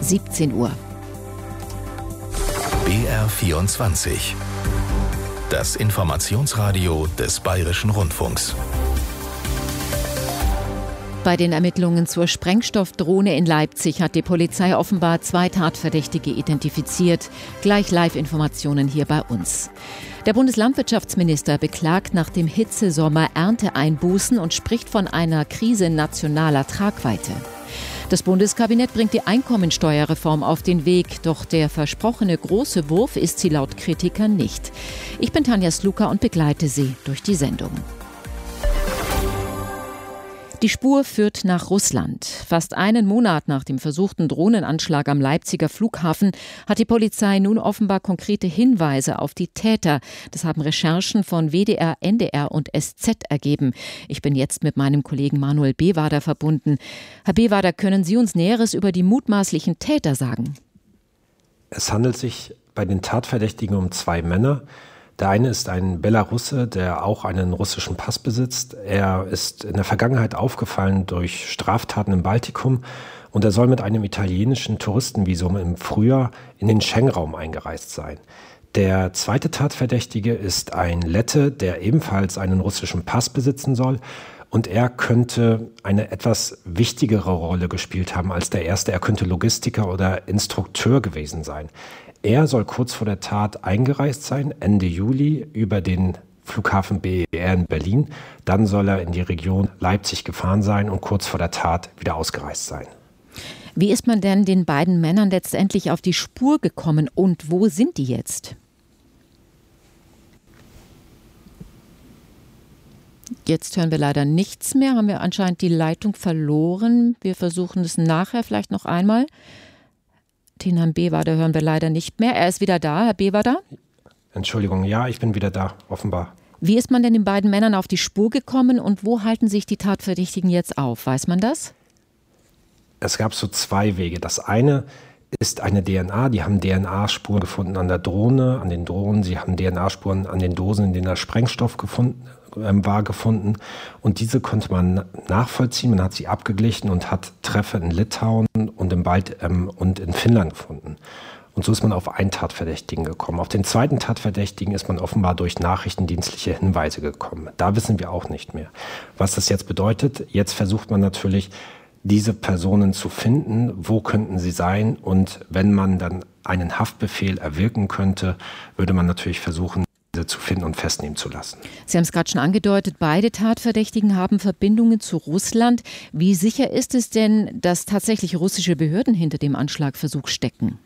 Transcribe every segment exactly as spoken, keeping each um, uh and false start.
siebzehn Uhr. B R vierundzwanzig. Das Informationsradio des Bayerischen Rundfunks. Bei den Ermittlungen zur Sprengstoffdrohne in Leipzig hat die Polizei offenbar zwei Tatverdächtige identifiziert. Gleich Live-Informationen hier bei uns. Der Bundeslandwirtschaftsminister beklagt nach dem Hitzesommer Ernteeinbußen und spricht von einer Krise nationaler Tragweite. Das Bundeskabinett bringt die Einkommensteuerreform auf den Weg, doch der versprochene große Wurf ist sie laut Kritikern nicht. Ich bin Tanja Sluka und begleite Sie durch die Sendung. Die Spur führt nach Russland. Fast einen Monat nach dem versuchten Drohnenanschlag am Leipziger Flughafen hat die Polizei nun offenbar konkrete Hinweise auf die Täter. Das haben Recherchen von W D R, N D R und S Z ergeben. Ich bin jetzt mit meinem Kollegen Manuel Bewader verbunden. Herr Bewader, können Sie uns Näheres über die mutmaßlichen Täter sagen? Es handelt sich bei den Tatverdächtigen um zwei Männer. Der eine ist ein Belarusse, der auch einen russischen Pass besitzt. Er ist in der Vergangenheit aufgefallen durch Straftaten im Baltikum und er soll mit einem italienischen Touristenvisum im Frühjahr in den Schengen-Raum eingereist sein. Der zweite Tatverdächtige ist ein Lette, der ebenfalls einen russischen Pass besitzen soll. Und er könnte eine etwas wichtigere Rolle gespielt haben als der erste. Er könnte Logistiker oder Instrukteur gewesen sein. Er soll kurz vor der Tat eingereist sein, Ende Juli, über den Flughafen B E R in Berlin. Dann soll er in die Region Leipzig gefahren sein und kurz vor der Tat wieder ausgereist sein. Wie ist man denn den beiden Männern letztendlich auf die Spur gekommen und wo sind die jetzt? Jetzt hören wir leider nichts mehr, haben wir anscheinend die Leitung verloren. Wir versuchen es nachher vielleicht noch einmal. Den Herrn Bewader hören wir leider nicht mehr. Er ist wieder da, Herr Bewader? Entschuldigung, ja, ich bin wieder da, offenbar. Wie ist man denn den beiden Männern auf die Spur gekommen und wo halten sich die Tatverdächtigen jetzt auf? Weiß man das? Es gab so zwei Wege. Das eine ist eine D N A. Die haben D N A-Spuren gefunden an der Drohne, an den Drohnen. Sie haben D N A-Spuren an den Dosen, in denen der Sprengstoff gefunden war, gefunden. Und diese konnte man nachvollziehen. Man hat sie abgeglichen und hat Treffer in Litauen und im Balt ähm, und in Finnland gefunden. Und so ist man auf einen Tatverdächtigen gekommen. Auf den zweiten Tatverdächtigen ist man offenbar durch nachrichtendienstliche Hinweise gekommen. Da wissen wir auch nicht mehr. Was das jetzt bedeutet, jetzt versucht man natürlich, diese Personen zu finden. Wo könnten sie sein? Und wenn man dann einen Haftbefehl erwirken könnte, würde man natürlich versuchen, zu finden und festnehmen zu lassen. Sie haben es gerade schon angedeutet, beide Tatverdächtigen haben Verbindungen zu Russland. Wie sicher ist es denn, dass tatsächlich russische Behörden hinter dem Anschlagversuch stecken?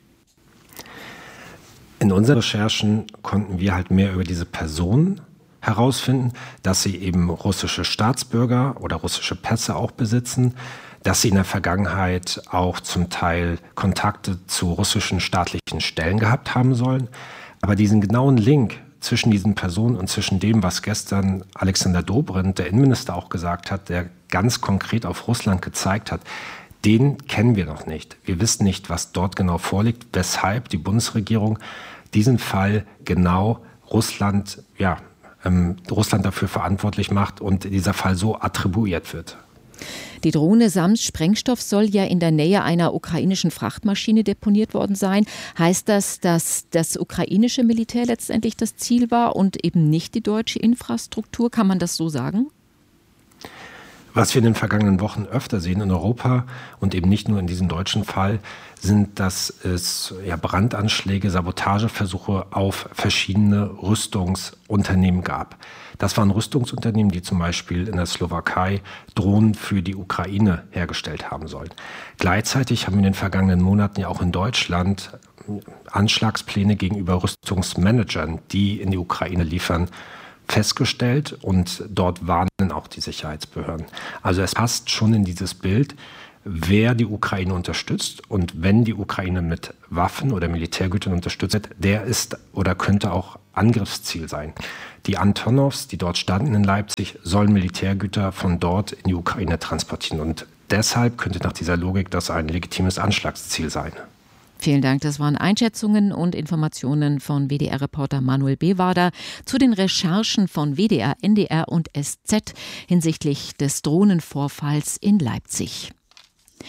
In unseren Recherchen konnten wir halt mehr über diese Personen herausfinden, dass sie eben russische Staatsbürger oder russische Pässe auch besitzen, dass sie in der Vergangenheit auch zum Teil Kontakte zu russischen staatlichen Stellen gehabt haben sollen. Aber diesen genauen Link zwischen diesen Personen und zwischen dem, was gestern Alexander Dobrindt, der Innenminister, auch gesagt hat, der ganz konkret auf Russland gezeigt hat, den kennen wir noch nicht. Wir wissen nicht, was dort genau vorliegt, weshalb die Bundesregierung diesen Fall genau Russland, ja, ähm, Russland dafür verantwortlich macht und dieser Fall so attribuiert wird. Die Drohne samt Sprengstoff soll ja in der Nähe einer ukrainischen Frachtmaschine deponiert worden sein. Heißt das, dass das ukrainische Militär letztendlich das Ziel war und eben nicht die deutsche Infrastruktur? Kann man das so sagen? Was wir in den vergangenen Wochen öfter sehen in Europa und eben nicht nur in diesem deutschen Fall, sind, dass es ja, Brandanschläge, Sabotageversuche auf verschiedene Rüstungsunternehmen gab. Das waren Rüstungsunternehmen, die zum Beispiel in der Slowakei Drohnen für die Ukraine hergestellt haben sollen. Gleichzeitig haben wir in den vergangenen Monaten ja auch in Deutschland Anschlagspläne gegenüber Rüstungsmanagern, die in die Ukraine liefern, festgestellt und dort warnen auch die Sicherheitsbehörden. Also es passt schon in dieses Bild, wer die Ukraine unterstützt und wenn die Ukraine mit Waffen oder Militärgütern unterstützt wird, der ist oder könnte auch Angriffsziel sein. Die Antonovs, die dort standen in Leipzig, sollen Militärgüter von dort in die Ukraine transportieren und deshalb könnte nach dieser Logik das ein legitimes Anschlagsziel sein. Vielen Dank. Das waren Einschätzungen und Informationen von W D R-Reporter Manuel Bewader zu den Recherchen von W D R, N D R und S Z hinsichtlich des Drohnenvorfalls in Leipzig.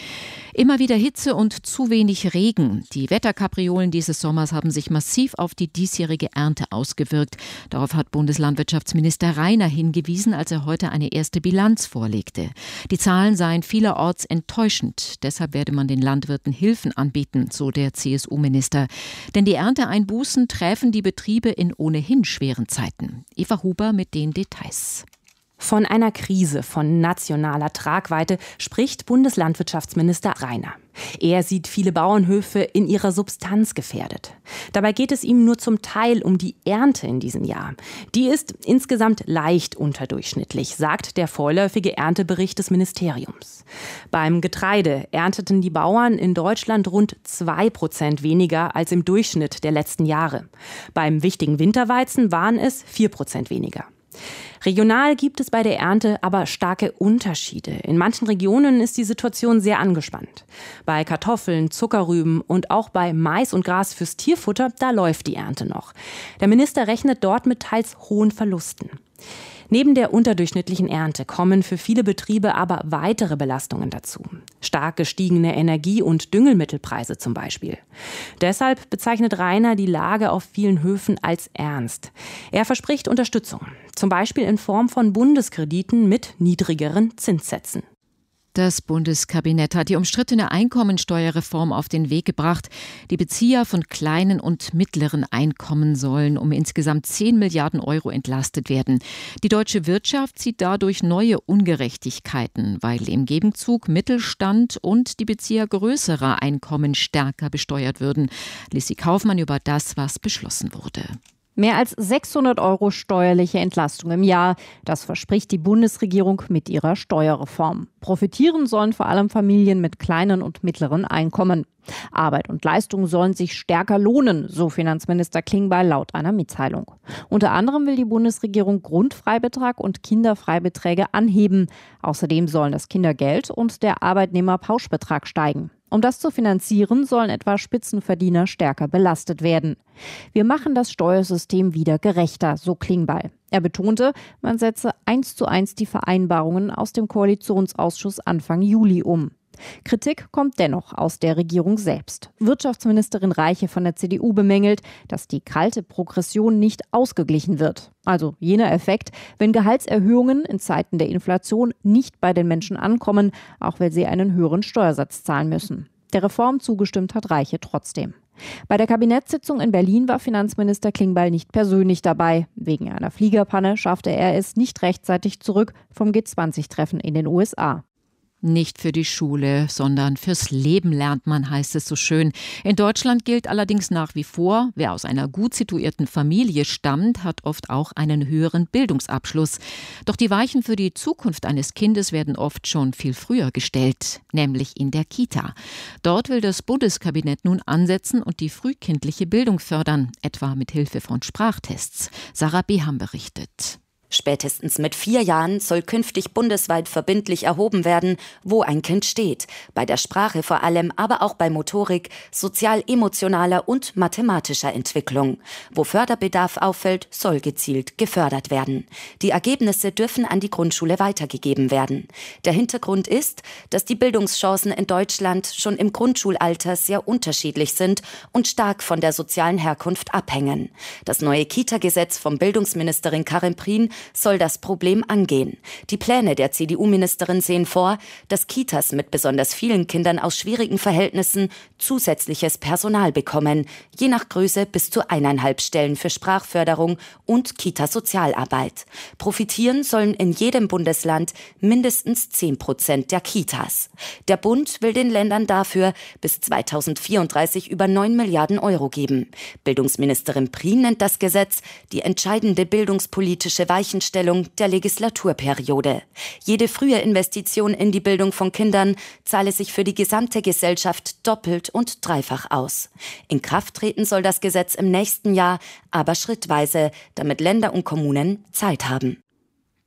Immer wieder Hitze und zu wenig Regen. Die Wetterkapriolen dieses Sommers haben sich massiv auf die diesjährige Ernte ausgewirkt. Darauf hat Bundeslandwirtschaftsminister Rainer hingewiesen, als er heute eine erste Bilanz vorlegte. Die Zahlen seien vielerorts enttäuschend. Deshalb werde man den Landwirten Hilfen anbieten, so der C S U-Minister. Denn die Ernteeinbußen träfen die Betriebe in ohnehin schweren Zeiten. Eva Huber mit den Details. Von einer Krise von nationaler Tragweite spricht Bundeslandwirtschaftsminister Rainer. Er sieht viele Bauernhöfe in ihrer Substanz gefährdet. Dabei geht es ihm nur zum Teil um die Ernte in diesem Jahr. Die ist insgesamt leicht unterdurchschnittlich, sagt der vorläufige Erntebericht des Ministeriums. Beim Getreide ernteten die Bauern in Deutschland rund zwei Prozent weniger als im Durchschnitt der letzten Jahre. Beim wichtigen Winterweizen waren es vier Prozent weniger. Regional gibt es bei der Ernte aber starke Unterschiede. In manchen Regionen ist die Situation sehr angespannt. Bei Kartoffeln, Zuckerrüben und auch bei Mais und Gras fürs Tierfutter, da läuft die Ernte noch. Der Minister rechnet dort mit teils hohen Verlusten. Neben der unterdurchschnittlichen Ernte kommen für viele Betriebe aber weitere Belastungen dazu. Stark gestiegene Energie- und Düngemittelpreise zum Beispiel. Deshalb bezeichnet Rainer die Lage auf vielen Höfen als ernst. Er verspricht Unterstützung, zum Beispiel in Form von Bundeskrediten mit niedrigeren Zinssätzen. Das Bundeskabinett hat die umstrittene Einkommensteuerreform auf den Weg gebracht. Die Bezieher von kleinen und mittleren Einkommen sollen um insgesamt zehn Milliarden Euro entlastet werden. Die deutsche Wirtschaft sieht dadurch neue Ungerechtigkeiten, weil im Gegenzug Mittelstand und die Bezieher größerer Einkommen stärker besteuert würden. Lissi Kaufmann über das, was beschlossen wurde. Mehr als sechshundert Euro steuerliche Entlastung im Jahr. Das verspricht die Bundesregierung mit ihrer Steuerreform. Profitieren sollen vor allem Familien mit kleinen und mittleren Einkommen. Arbeit und Leistung sollen sich stärker lohnen, so Finanzminister Klingbeil laut einer Mitteilung. Unter anderem will die Bundesregierung Grundfreibetrag und Kinderfreibeträge anheben. Außerdem sollen das Kindergeld und der Arbeitnehmerpauschbetrag steigen. Um das zu finanzieren, sollen etwa Spitzenverdiener stärker belastet werden. Wir machen das Steuersystem wieder gerechter, so Klingbeil. Er betonte, man setze eins zu eins die Vereinbarungen aus dem Koalitionsausschuss Anfang Juli um. Kritik kommt dennoch aus der Regierung selbst. Wirtschaftsministerin Reiche von der C D U bemängelt, dass die kalte Progression nicht ausgeglichen wird. Also jener Effekt, wenn Gehaltserhöhungen in Zeiten der Inflation nicht bei den Menschen ankommen, auch weil sie einen höheren Steuersatz zahlen müssen. Der Reform zugestimmt hat Reiche trotzdem. Bei der Kabinettssitzung in Berlin war Finanzminister Klingbeil nicht persönlich dabei. Wegen einer Fliegerpanne schaffte er es nicht rechtzeitig zurück vom G zwanzig Treffen in den U S A. Nicht für die Schule, sondern fürs Leben lernt man, heißt es so schön. In Deutschland gilt allerdings nach wie vor, wer aus einer gut situierten Familie stammt, hat oft auch einen höheren Bildungsabschluss. Doch die Weichen für die Zukunft eines Kindes werden oft schon viel früher gestellt, nämlich in der Kita. Dort will das Bundeskabinett nun ansetzen und die frühkindliche Bildung fördern, etwa mit Hilfe von Sprachtests. Sarah Beham berichtet. Spätestens mit vier Jahren soll künftig bundesweit verbindlich erhoben werden, wo ein Kind steht. Bei der Sprache vor allem, aber auch bei Motorik, sozial-emotionaler und mathematischer Entwicklung. Wo Förderbedarf auffällt, soll gezielt gefördert werden. Die Ergebnisse dürfen an die Grundschule weitergegeben werden. Der Hintergrund ist, dass die Bildungschancen in Deutschland schon im Grundschulalter sehr unterschiedlich sind und stark von der sozialen Herkunft abhängen. Das neue Kita-Gesetz von Bildungsministerin Karin Prien soll das Problem angehen. Die Pläne der C D U-Ministerin sehen vor, dass Kitas mit besonders vielen Kindern aus schwierigen Verhältnissen zusätzliches Personal bekommen, je nach Größe bis zu eineinhalb Stellen für Sprachförderung und Kita-Sozialarbeit. Profitieren sollen in jedem Bundesland mindestens zehn Prozent der Kitas. Der Bund will den Ländern dafür bis zweitausendvierunddreißig über neun Milliarden Euro geben. Bildungsministerin Prien nennt das Gesetz die entscheidende bildungspolitische Weichenstellung der Legislaturperiode. Jede frühe Investition in die Bildung von Kindern zahle sich für die gesamte Gesellschaft doppelt und dreifach aus. In Kraft treten soll das Gesetz im nächsten Jahr, aber schrittweise, damit Länder und Kommunen Zeit haben.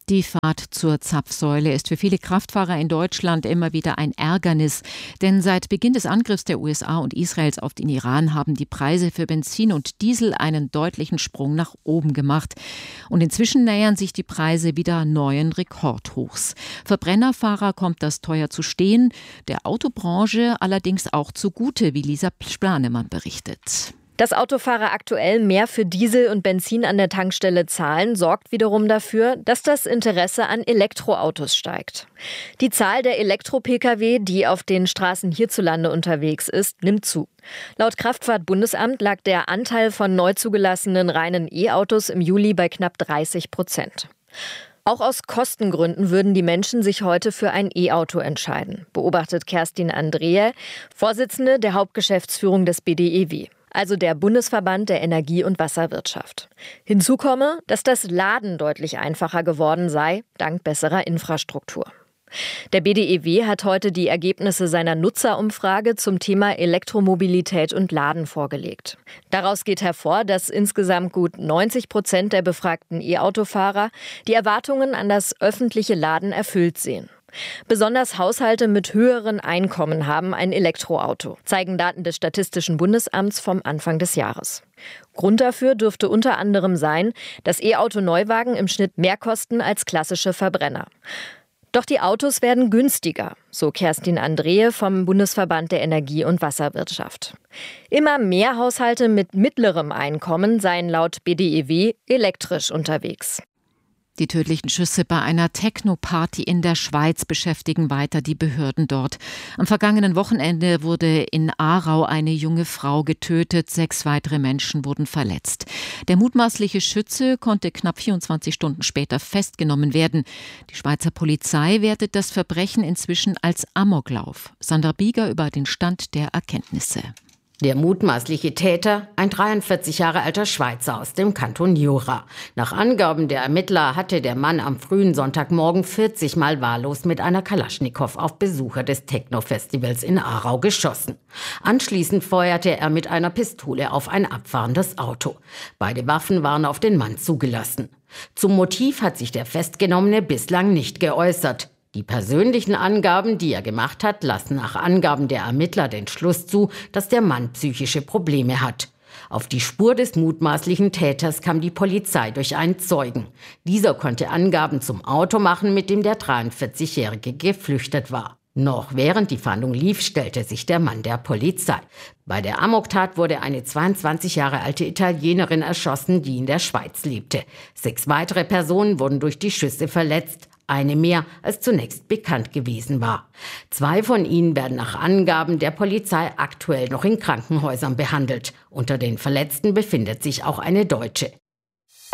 Die Fahrt zur Zapfsäule ist für viele Kraftfahrer in Deutschland immer wieder ein Ärgernis. Denn seit Beginn des Angriffs der U S A und Israels auf den Iran haben die Preise für Benzin und Diesel einen deutlichen Sprung nach oben gemacht. Und inzwischen nähern sich die Preise wieder neuen Rekordhochs. Verbrennerfahrer kommt das teuer zu stehen, der Autobranche allerdings auch zugute, wie Lisa Splanemann berichtet. Dass Autofahrer aktuell mehr für Diesel und Benzin an der Tankstelle zahlen, sorgt wiederum dafür, dass das Interesse an Elektroautos steigt. Die Zahl der Elektro-Pkw, die auf den Straßen hierzulande unterwegs ist, nimmt zu. Laut Kraftfahrtbundesamt lag der Anteil von neu zugelassenen reinen E-Autos im Juli bei knapp dreißig Prozent. Auch aus Kostengründen würden die Menschen sich heute für ein E-Auto entscheiden, beobachtet Kerstin Andreae, Vorsitzende der Hauptgeschäftsführung des B D E W. Also der Bundesverband der Energie- und Wasserwirtschaft. Hinzu komme, dass das Laden deutlich einfacher geworden sei, dank besserer Infrastruktur. Der B D E W hat heute die Ergebnisse seiner Nutzerumfrage zum Thema Elektromobilität und Laden vorgelegt. Daraus geht hervor, dass insgesamt gut neunzig Prozent der befragten E-Autofahrer die Erwartungen an das öffentliche Laden erfüllt sehen. Besonders Haushalte mit höheren Einkommen haben ein Elektroauto, zeigen Daten des Statistischen Bundesamts vom Anfang des Jahres. Grund dafür dürfte unter anderem sein, dass E-Auto-Neuwagen im Schnitt mehr kosten als klassische Verbrenner. Doch die Autos werden günstiger, so Kerstin Andreae vom Bundesverband der Energie- und Wasserwirtschaft. Immer mehr Haushalte mit mittlerem Einkommen seien laut B D E W elektrisch unterwegs. Die tödlichen Schüsse bei einer Techno-Party in der Schweiz beschäftigen weiter die Behörden dort. Am vergangenen Wochenende wurde in Aarau eine junge Frau getötet, sechs weitere Menschen wurden verletzt. Der mutmaßliche Schütze konnte knapp vierundzwanzig Stunden später festgenommen werden. Die Schweizer Polizei wertet das Verbrechen inzwischen als Amoklauf. Sandra Bieger über den Stand der Erkenntnisse. Der mutmaßliche Täter, ein dreiundvierzig Jahre alter Schweizer aus dem Kanton Jura. Nach Angaben der Ermittler hatte der Mann am frühen Sonntagmorgen vierzig Mal wahllos mit einer Kalaschnikow auf Besucher des Techno-Festivals in Aarau geschossen. Anschließend feuerte er mit einer Pistole auf ein abfahrendes Auto. Beide Waffen waren auf den Mann zugelassen. Zum Motiv hat sich der Festgenommene bislang nicht geäußert. Die persönlichen Angaben, die er gemacht hat, lassen nach Angaben der Ermittler den Schluss zu, dass der Mann psychische Probleme hat. Auf die Spur des mutmaßlichen Täters kam die Polizei durch einen Zeugen. Dieser konnte Angaben zum Auto machen, mit dem der dreiundvierzigjährige geflüchtet war. Noch während die Fahndung lief, stellte sich der Mann der Polizei. Bei der Amoktat wurde eine zweiundzwanzig Jahre alte Italienerin erschossen, die in der Schweiz lebte. Sechs weitere Personen wurden durch die Schüsse verletzt. Eine mehr, als zunächst bekannt gewesen war. Zwei von ihnen werden nach Angaben der Polizei aktuell noch in Krankenhäusern behandelt. Unter den Verletzten befindet sich auch eine Deutsche.